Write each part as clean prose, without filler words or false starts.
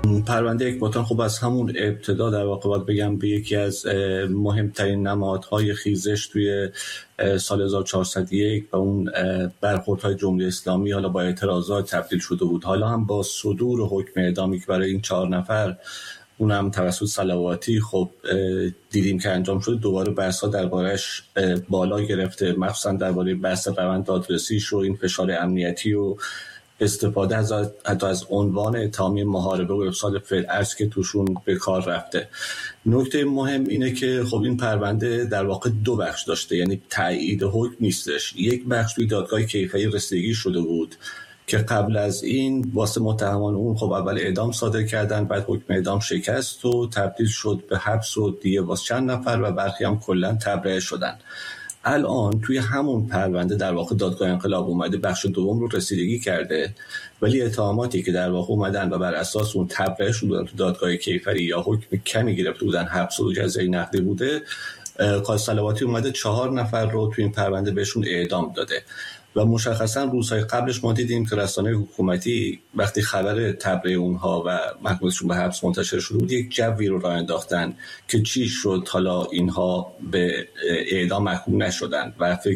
پرونده اکباتان خب از همون ابتدا در واقع باید بگم به یکی از مهمترین نمادهای خیزش توی سال 1401 و اون برخوردهای جمهوری اسلامی حالا با اعتراضات تبدیل شده بود. حالا هم با صدور حکم اعدامی که برای این 4 نفر اونم توسط صلواتی خب دیدیم که انجام شد، دوباره بحث‌ها دربارش بالا گرفته، مخصوصا درباره بحث روند دادرسیش و این فشار امنیتی و استفاده حتی از عنوان اتهامی محاربه و افساد فعل که توشون به کار رفته. نکته مهم اینه که خب این پرونده در واقع 2 بخش داشته، یعنی تایید حکم نیستش. یک بخش توی دادگاه کیفری رسیدگی شده بود که قبل از این واسه متهمان اون خب اول اعدام صادر کردن، بعد حکم اعدام شکست و تبدیل شد به حبس و دیگه واسه چند نفر و برخی هم کلا تبرئه شدن. الان توی همون پرونده در واقع دادگاه انقلاب اومده بخش دوم رو رسیدگی کرده، ولی اتهاماتی که در واقع اومدن و بر اساس اون تبرئه شدن تو دادگاه کیفری یا حکم کمی گرفته بودن، حبس و جزای نقدی بوده، قاضی صلواتی اومده 4 نفر رو توی این پرونده بهشون اعدام داده. و مشخصا روزهای قبلش ما دیدیم که رسانه حکومتی وقتی خبر تبرئه اونها و محکومیتشون به حبس منتشر شده بود، یک جوی رو راه انداختن که چی شد حالا اینها به اعدام محکوم نشدن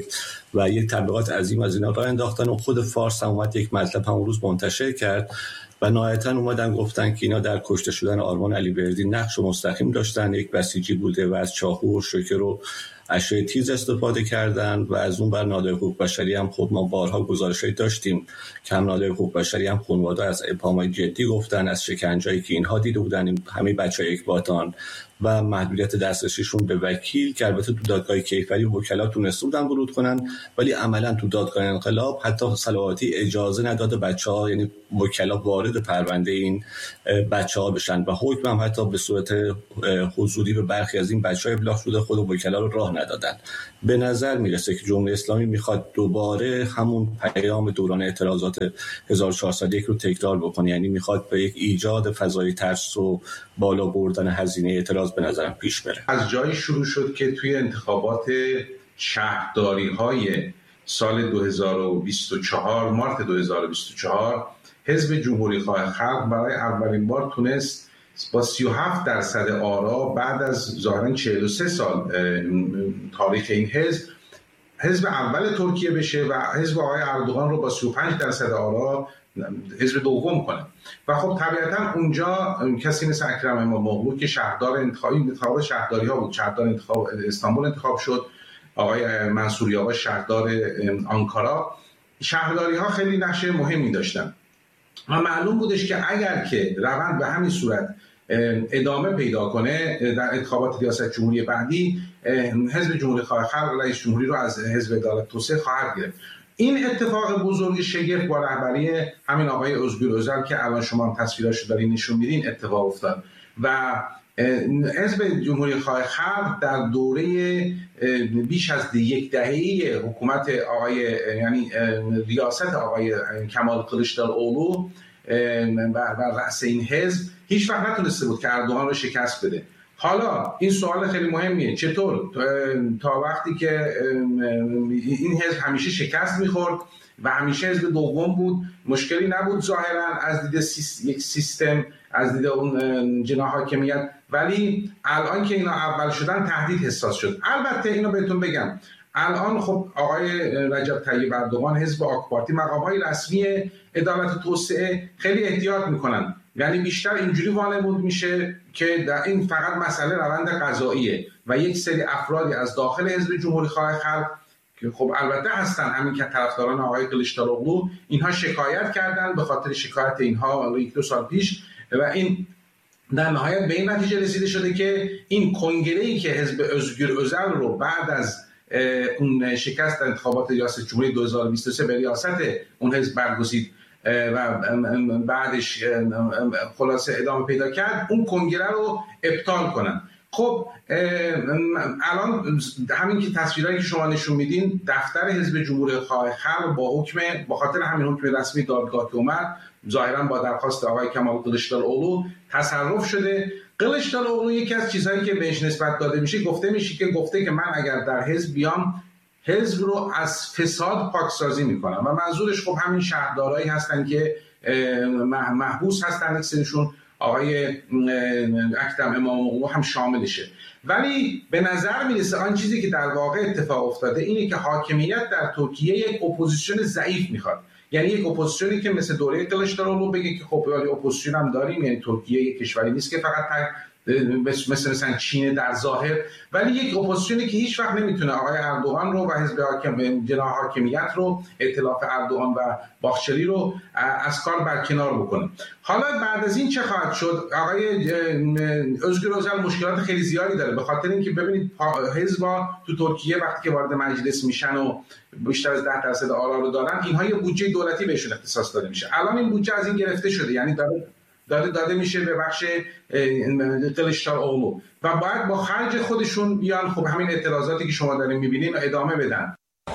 و یک تبلیغات عظیم از اینا راه انداختن و خود فارس هم اومد یک مطلب همون روز منتشر کرد و نهایتاً اومدن گفتن که اینا در کشته شدن آرمان علیبردی نقش مستقیم داشتن، یک بسیجی بوده و از چاقو و شوکر و اشیاء تیز استفاده کردن. و از اون بر نهادهای حقوق بشری هم خود ما بارها گزارش‌هایی داشتیم که هم نهادهای حقوق بشری هم خانواده از ابهام‌های جدی گفتن، از شکنجه‌ای که اینها دیده بودن همه بچه‌های اکباتان و محدودیت دسترسیشون به وکیل که البته تو دادگاه کیفری وکلا تونسته بودن ورود کنن، ولی عملاً تو دادگاه انقلاب حتی صلواتی اجازه نداده بچه‌ها، یعنی وکلا، وارد پرونده این بچه‌ها بشن و حکم هم حتی به صورت حضوری به برخی از این بچه‌ها ابلاغ شده، خود وکلا رو راه ندادن. به نظر میرسه که جمهوری اسلامی میخواد دوباره همون پیام دوران اعتراضات 1401 رو تکرار بکنه، یعنی میخواد به یک ایجاد فضای ترس و بالا بردن هزینه اعتراض به نظرم پیش بره. از جایی شروع شد که توی انتخابات شهرداری‌های سال 2024 مارت 2024 حزب جمهوری‌خواه خلق برای اولین بار تونست با 37% آرا بعد از ظاهراً 43 سال تاریخ این حزب اول ترکیه بشه و حزب آقای اردوغان رو با 35% آرا حزب دوم کنه. و خب طبیعتاً اونجا کسی مثل اکرم امام‌اوغلو که شهردار انتخاب شهرداری ها بود، شهردار انتخاب استانبول انتخاب شد، آقای منصور یاوش شهردار آنکارا، شهرداری ها خیلی نقش مهمی داشتن و معلوم بودش که اگر که روند به همین صورت ادامه پیدا کنه در انتخابات ریاست جمهوری بعدی، حزب جمهوری‌خواه خلق رئیس جمهوری رو از حزب عدالت و توسعه خواهد گرفت. این اتفاق بزرگ شگفت با رهبری همین آقای ازگور اوزل که الان شما تصویراشو دارین نشون میدین اتفاق افتاد و حزب جمهوری‌خواه خلق در دوره بیش از 1 دهه حکومت یعنی ریاست آقای کمال کلیچداروغلو بر رأس این حزب هیچ وقت نتونسته بود که اردوغان رو شکست بده. حالا این سوال خیلی مهمیه، چطور تا وقتی که این حزب همیشه شکست میخورد و همیشه حزب دوم بود، مشکلی نبود ظاهرا از دید یک سیستم، از دید اون جناح حاکمیت، ولی الان که اینا اول شدن تهدید حساس شد. البته اینو بهتون بگم، الان خب آقای رجب طیب اردوغان، حزب آک پارتی، مقام‌های رسمی عدالت و توسعه خیلی احتیاط میکنن، یعنی بیشتر اینجوری وانمود میشه که در این فقط مسئله روند قضاییه و یک سری افرادی از داخل حزب جمهوری‌خواه خلق که خب البته هستن، همین که طرفداران آقای کلیچداروغلو، اینها شکایت کردن به خاطر شکایت اینها 1-2 سال پیش و این در نهایت به این نتیجه رسیده شده که این کنگره‌ای که حزب ازگور اوزل رو بعد از اون شکست در انتخابات ریاست جمهوری 2023 به ریاست اون حزب برگزید و بعدش خلاصه ادامه پیدا کرد، اون کنگره رو ابطال کنن. خب الان همین که تصویرایی که شما نشون میدین، دفتر حزب جمهوری‌خواه خلق با خاطر همین حکم رسمی دادگاه که اومد، ظاهرا با درخواست آقای کمال کلیچداروغلو تصرف شده. کلیچداروغلو یکی از چیزهایی که بهش نسبت داده میشه، گفته که من اگر در حزب بیام، حزب رو از فساد پاکسازی میکنم و منظورش خب همین شهردارایی هستن که محبوس هستن، اکثرشون آقای اکرم اماموقلو هم شاملشه. ولی به نظر میرسه آن چیزی که در واقع اتفاق افتاده اینه که حاکمیت در ترکیه یک اپوزیسیون ضعیف میخواد، یعنی یک اپوزیسیونی که مثل دوره کلیچدارولو بگه که خب اپوزیسیون هم داریم، یعنی ترکیه یک کشوری نیست که فقط مثلا چین در ظاهر، ولی یک اپوزیسیونی که هیچ وقت نمیتونه آقای اردوغان رو و حزب جناح حاکمیت رو، ائتلاف اردوغان و باخچلی رو از کار برکنار بکنه. حالا بعد از این چه خواهد شد؟ آقای özgür özel مشکلات خیلی زیادی داره، به خاطر اینکه ببینید حزب‌ها تو ترکیه وقتی که وارد مجلس میشن و بیشتر از 10% آرا رو دارن، اینها یه بودجه دولتی بهشون اختصاص داده میشه. الان این بودجه از این گرفته شده، یعنی داده میشه به بخش کلیچدارولو و باید با خرج خودشون بیان خب همین اعتراضاتی که شما دارین میبینین ادامه بدن.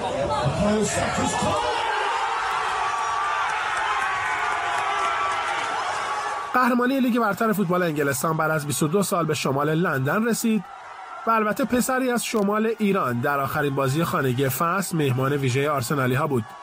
قهرمانی لیگ برتر فوتبال انگلستان بعد از 22 سال به شمال لندن رسید و البته پسری از شمال ایران در آخرین بازی خانگی فصل مهمان ویژه آرسنالی ها بود.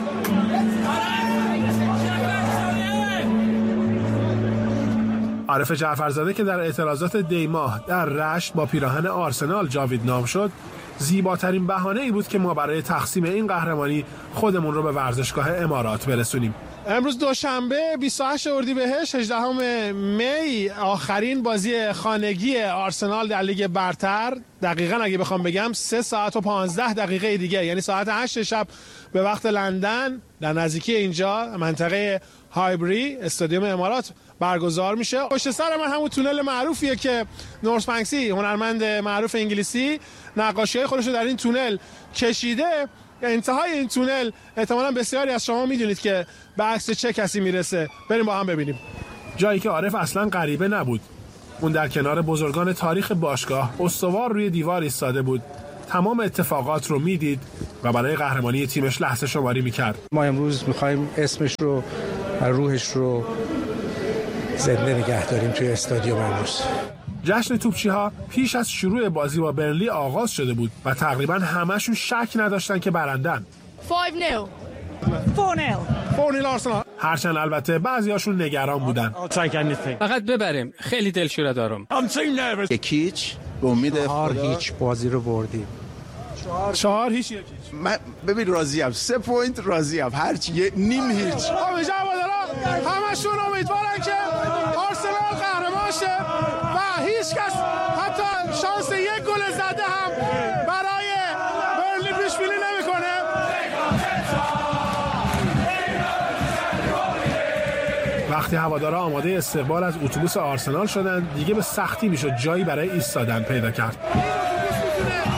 عارف جعفرزاده که در اعتراضات دیماه در رشت با پیراهن آرسنال جاوید نام شد، زیباترین بهانه ای بود که ما برای تقسیم این قهرمانی خودمون رو به ورزشگاه امارات برسونیم. امروز دوشنبه 28 اردیبهشت 18 می آخرین بازی خانگی آرسنال در لیگ برتر، دقیقاً اگه بخوام بگم 3 ساعت و 15 دقیقه دیگه، یعنی ساعت 8 شب به وقت لندن در نزدیکی اینجا منطقه هایبری استادیوم امارات برگزار میشه. پشت سر من همون تونل معروفیه که نورس بانکسی هنرمند معروف انگلیسی نقاشی‌های خودش رو در این تونل کشیده. انتهای این تونل احتمالاً بسیاری از شما میدونید که به عکس چه کسی میرسه. بریم با هم ببینیم. جایی که عارف اصلاً غریبه نبود. اون در کنار بزرگان تاریخ باشگاه استوار روی دیوار ایستاده بود. تمام اتفاقات رو میدید و برای قهرمانی تیمش لحظه شماری میکرد. ما امروز میخوایم اسمش رو و روحش رو زنده نگه داریم توی استادیوم امروز. جشن توپچی‌ها پیش از شروع بازی با برنلی آغاز شده بود و تقریباً همشون شک نداشتن که برندن. 4-0 آرسنال. هرچند البته بعضیاشون نگران بودن. فقط ببریم، خیلی دلشوره دارم. یکیچ به امید خدا هیچ بازی رو بردیم. 4-0 من ببین راضیم، 3 پوینت راضیم، هرچی نیم هیچ. همشون امیدوارن که آرسنال قهرمان شه و هیچ کس حتی شانس یک گل زده هم برای برنلی پیش بینی نمیکنه. وقتی هوادارا آماده استقبال از اتوبوس آرسنال شدن، دیگه به سختی میشد جایی برای ایستادن پیدا کرد.